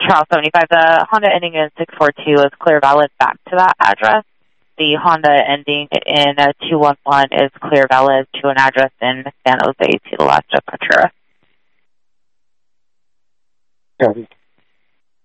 Charles 75. The Honda ending in 642 is clear valid back to that address. The Honda ending in 211 is clear valid to an address in San Jose to the left of Ventura. Copy.